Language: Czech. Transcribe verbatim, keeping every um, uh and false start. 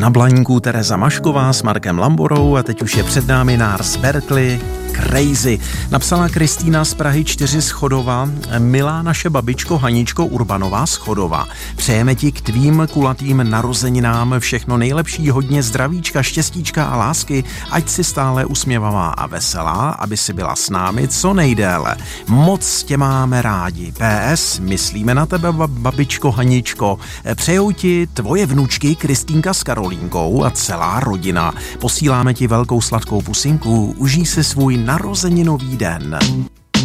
Na Blaníku Tereza Mašková s Markem Lamborou a teď už je před námi Nars Berkeley. Crazy. Napsala Kristýna z Prahy čtyři z Chodova. Milá naše babičko Haničko Urbanová z Chodova. Přejeme ti k tvým kulatým narozeninám všechno nejlepší, hodně zdravíčka, štěstíčka a lásky, ať si stále usměvavá a veselá, aby si byla s námi co nejdéle. Moc tě máme rádi. P S. Myslíme na tebe, babičko Haničko. Přejou ti tvoje vnučky Kristýnka s Karolínkou a celá rodina. Posíláme ti velkou sladkou pusinku. Užij si svůj narozeninový den.